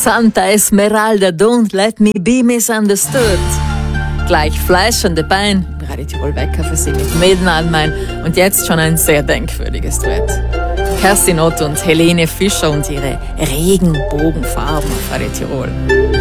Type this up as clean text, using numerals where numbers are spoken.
Santa Esmeralda, don't let me be misunderstood. Gleich Fleisch an the Bein, Radio Tirol Wecker für Sie mit Maiden Allmein und jetzt schon ein sehr denkwürdiges Duett. Kerstin Ott und Helene Fischer und ihre Regenbogenfarben auf Radio Tirol.